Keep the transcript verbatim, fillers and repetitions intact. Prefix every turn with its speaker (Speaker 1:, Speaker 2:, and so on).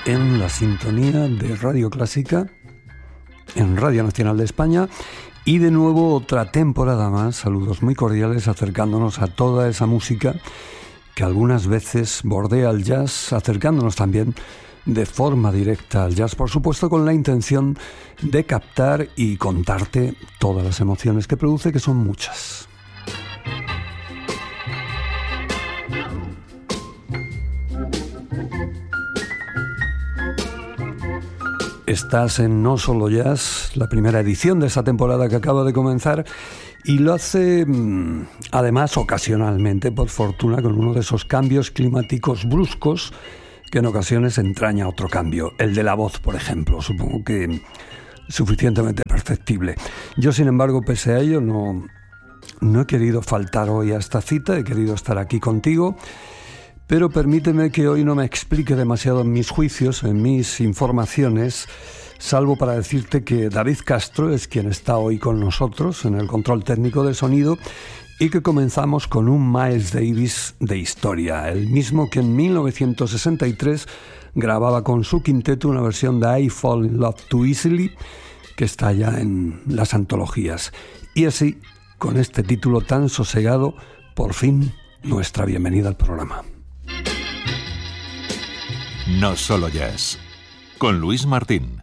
Speaker 1: en la sintonía de Radio Clásica, en Radio Nacional de España, y de nuevo otra temporada más. Saludos muy cordiales acercándonos a toda esa música que algunas veces bordea el jazz, acercándonos también de forma directa al jazz, por supuesto con la intención de captar y contarte todas las emociones que produce, que son muchas. Estás en No Solo Jazz, la primera edición de esta temporada que acaba de comenzar, y lo hace además ocasionalmente, por fortuna, con uno de esos cambios climáticos bruscos que en ocasiones entraña otro cambio, el de la voz, por ejemplo, supongo que suficientemente perceptible. Yo, sin embargo, pese a ello, no, no he querido faltar hoy a esta cita, he querido estar aquí contigo. Pero permíteme que hoy no me explique demasiado en mis juicios, en mis informaciones, salvo para decirte que David Castro es quien está hoy con nosotros en el control técnico de sonido y que comenzamos con un Miles Davis de historia, el mismo que en mil novecientos sesenta y tres grababa con su quinteto una versión de I Fall in Love Too Easily, que está ya en las antologías. Y así, con este título tan sosegado, por fin, nuestra bienvenida al programa.
Speaker 2: No Solo Jazz, con Luis Martín.